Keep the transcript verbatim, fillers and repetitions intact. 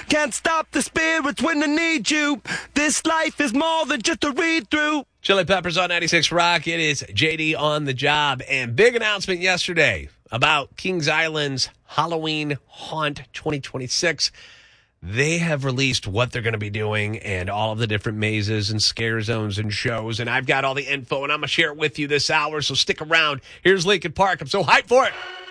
Can't stop the spirits when I need you. This life is more than just a read-through. Chili Peppers on ninety-six Rock. It is J D on the job. And big announcement yesterday about Kings Island's Halloween Haunt twenty twenty-six. They have released what they're going to be doing and all of the different mazes and scare zones and shows. And I've got all the info, and I'm going to share it with you this hour, so stick around. Here's Lincoln Park. I'm so hyped for it.